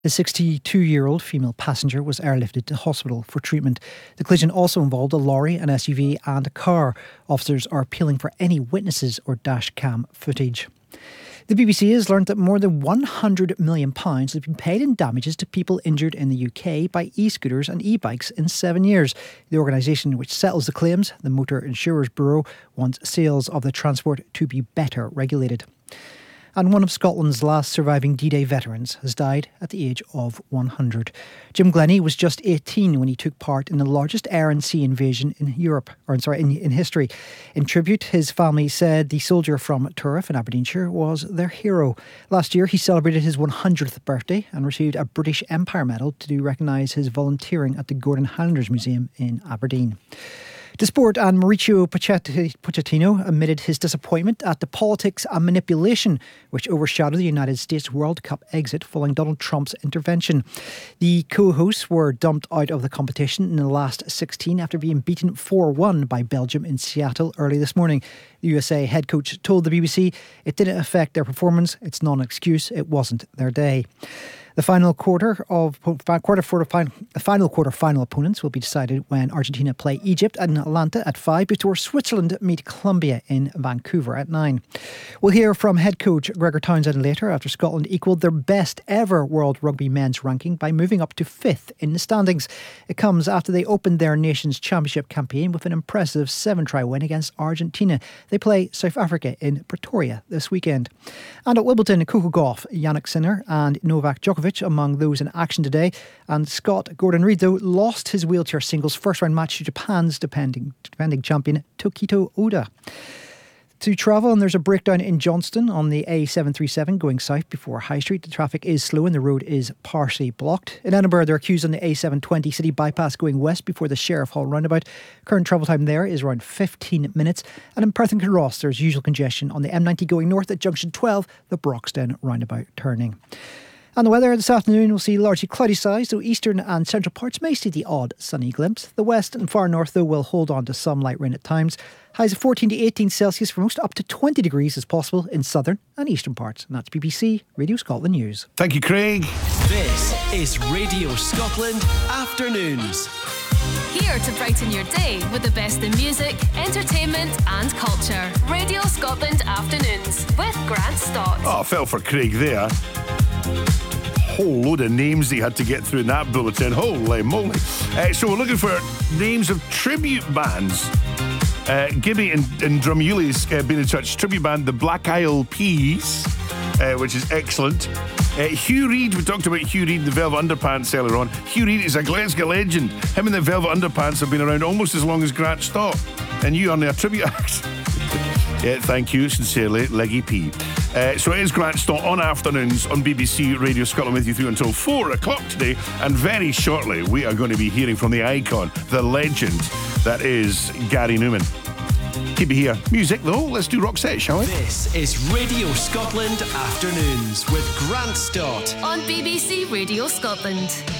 The 62-year-old female passenger was airlifted to hospital for treatment. The collision also involved a lorry, an SUV and a car. Officers are appealing for any witnesses or dash cam footage. The BBC has learned that more than £100 million has been paid in damages to people injured in the UK by e-scooters and e-bikes in 7 years. The organisation which settles the claims, the Motor Insurers Bureau, wants sales of the transport to be better regulated. And one of Scotland's last surviving D-Day veterans has died at the age of 100. Jim Glennie was just 18 when he took part in the largest air and sea invasion in in history. In tribute, his family said the soldier from Turriff in Aberdeenshire was their hero. Last year, he celebrated his 100th birthday and received a British Empire Medal to recognise his volunteering at the Gordon Highlanders Museum in Aberdeen. To sport, and Mauricio Pochettino admitted his disappointment at the politics and manipulation which overshadowed the United States World Cup exit following Donald Trump's intervention. The co-hosts were dumped out of the competition in the last 16 after being beaten 4-1 by Belgium in Seattle early this morning. The USA head coach told the BBC it didn't affect their performance. It's not an excuse. It wasn't their day. The final quarter-final opponents will be decided when Argentina play Egypt in Atlanta at 5 before Switzerland meet Colombia in Vancouver at 9. We'll hear from head coach Gregor Townsend later after Scotland equalled their best ever World Rugby men's ranking by moving up to 5th in the standings. It comes after they opened their Nations Championship campaign with an impressive 7-try win against Argentina. They play South Africa in Pretoria this weekend. And at Wimbledon, Coco Gauff, Jannik Sinner and Novak Djokovic among those in action today. And Scott Gordon Reid, though, lost his wheelchair singles first round match to Japan's defending champion Tokito Oda. To travel, and there's a breakdown in Johnston on the A737 going south before High Street. The traffic is slow and the road is partially blocked. In Edinburgh, there are queues on the A720 City Bypass going west before the Sheriff Hall roundabout. Current travel time there is around 15 minutes. And in Perth and Kinross, there's usual congestion on the M90 going north at junction 12, the Broxton roundabout turning. And the weather this afternoon will see largely cloudy skies, though eastern and central parts may see the odd sunny glimpse. The west and far north, though, will hold on to some light rain at times. Highs of 14 to 18 Celsius for most, up to 20 degrees as possible in southern and eastern parts. And that's BBC Radio Scotland News. Thank you, Craig. This is Radio Scotland Afternoons. Here to brighten your day with the best in music, entertainment and culture. Radio Scotland Afternoons with Grant Stott. Oh, I fell for Craig there. Whole load of names he had to get through in that bulletin. Holy moly. So we're looking for names of tribute bands. Gibby and Drumulli's been in touch. Tribute band The Black Isle Peas, which is excellent. Hugh Reid, we talked about Hugh Reid and the Velvet Underpants earlier on. Hugh Reid is a Glasgow legend. Him and the Velvet Underpants have been around almost as long as Grant Stott. And you are a tribute act. Yeah, thank you, sincerely, Leggy P. So it is Grant Stott on Afternoons on BBC Radio Scotland with you through until 4 o'clock today. And very shortly, we are going to be hearing from the icon, the legend, that is Gary Newman. Keep it here. Music, though. Let's do Roxette, shall we? This is Radio Scotland Afternoons with Grant Stott on BBC Radio Scotland.